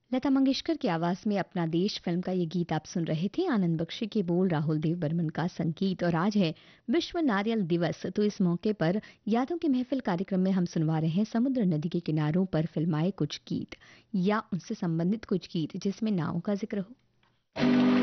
लता मंगेशकर की आवाज में अपना देश फिल्म का ये गीत आप सुन रहे थे। आनंद बख्शी के बोल, राहुल देव बर्मन का संगीत। और आज है विश्व नारियल दिवस, तो इस मौके पर यादों की महफिल कार्यक्रम में हम सुनवा रहे हैं समुद्र नदी के किनारों पर फिल्माए कुछ गीत या उनसे संबंधित कुछ गीत जिसमें नावों का जिक्र हो।